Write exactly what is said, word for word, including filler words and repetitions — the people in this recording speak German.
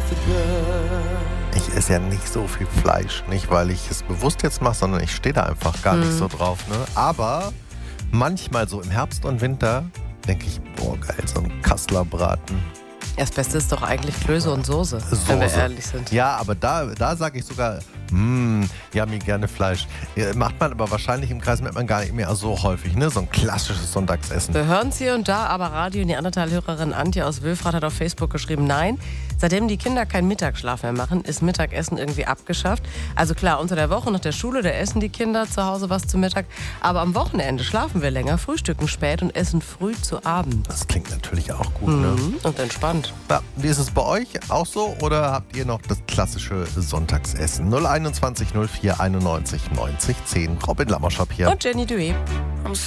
Ich esse ja nicht so viel Fleisch. Nicht, weil ich es bewusst jetzt mache, sondern ich stehe da einfach gar Mhm. nicht so drauf. Ne? Aber manchmal so im Herbst und Winter denke ich, boah geil, so ein Kasseler Braten. Das Beste ist doch eigentlich Klöße und Soße, wenn wir Soße. ehrlich sind. Ja, aber da, da sage ich sogar, mh, ja, mir gerne Fleisch. Ja, macht man aber wahrscheinlich im Kreis, merkt man gar nicht mehr so häufig, ne? So ein klassisches Sonntagsessen. Wir hören es hier und da, aber Radio Neandertal-Hörerin Antje aus Wilfrath hat auf Facebook geschrieben, nein, seitdem die Kinder keinen Mittagsschlaf mehr machen, ist Mittagessen irgendwie abgeschafft. Also klar, unter der Woche nach der Schule, da essen die Kinder zu Hause was zu Mittag. Aber am Wochenende schlafen wir länger, frühstücken spät und essen früh zu Abend. Das klingt natürlich auch gut, ne? Mhm. Und entspannt. Ja, wie ist es bei euch auch so oder habt ihr noch das klassische Sonntagsessen? null einundzwanzig null vier einundneunzig neunzig zehn. Robin Lammerschap hier. Und Jenny Duet.